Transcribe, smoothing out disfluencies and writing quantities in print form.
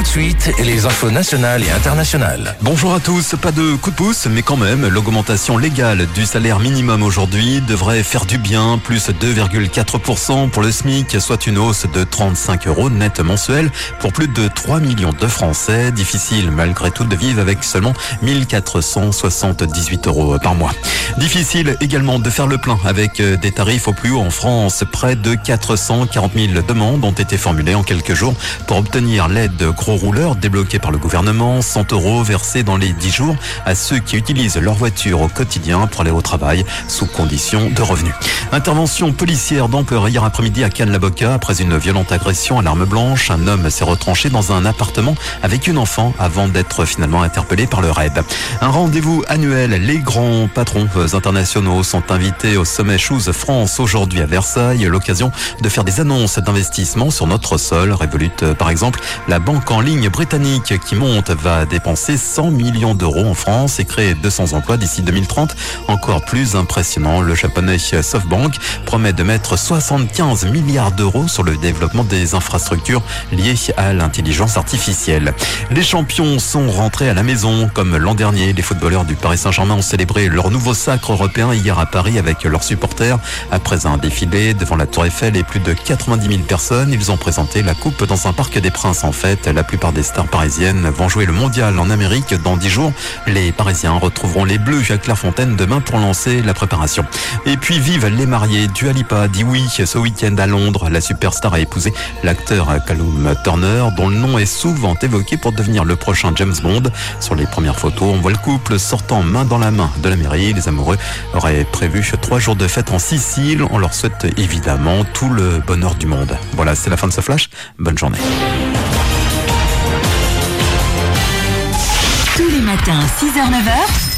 suite, les infos nationales et internationales. Bonjour à tous, pas de coup de pouce, mais quand même, l'augmentation légale du salaire minimum aujourd'hui devrait faire du bien, plus 2,4% pour le SMIC, soit une hausse de 35 € net mensuel pour plus de 3 millions de Français. Difficile malgré tout de vivre avec seulement 1478 € par mois. Difficile également de faire le plein avec des tarifs au plus haut en France. Près de 440 000 demandes ont été formulées en quelques jours pour obtenir l'aide gros rouleurs débloquée par le gouvernement. 100 € versés dans les 10 jours à ceux qui utilisent leur voiture au quotidien pour aller au travail sous condition de revenus. Intervention policière d'ampleur hier après-midi à Cannes-la-Boca après une violente agression à l'arme blanche. Un homme s'est retranché dans un appartement avec une enfant avant d'être finalement interpellé par le RAID. Un rendez-vous annuel. Les grands patrons internationaux sont invités au sommet Choose France aujourd'hui à Versailles. L'occasion de faire des annonces d'investissement sur notre sol. Revolut, par exemple, la banque en ligne britannique qui monte va dépenser 100 millions d'euros en France et créer 200 emplois d'ici 2030. Encore plus impressionnant, le japonais SoftBank promet de mettre 75 milliards d'euros sur le développement des infrastructures liées à l'intelligence artificielle. Les champions sont rentrés à la maison. Comme l'an dernier, les footballeurs du Paris Saint-Germain ont célébré leur nouveau sacre européen hier à Paris avec leurs supporters. Après un défilé devant la Tour Eiffel et plus de 90 000 personnes, ils ont présenté la coupe dans un parc des Princes. En fait, la plupart des stars parisiennes vont jouer le mondial en Amérique dans 10 jours. Les Parisiens retrouveront les Bleus à Clairefontaine demain pour lancer la préparation. Et puis vive les mariés. Dua Lipa dit oui ce week-end à Londres. La superstar a épousé l'acteur Callum Turner, dont le nom est souvent évoqué pour devenir le prochain James Bond. Sur les premières photos, on voit le couple sortant main dans la main de la mairie. Les amoureux auraient prévu 3 jours de fête en Sicile. On leur souhaite évidemment tout le bonheur du monde. Voilà, c'est la fin de ce flash. Bonne journée. Tous les matins, 6h-9h,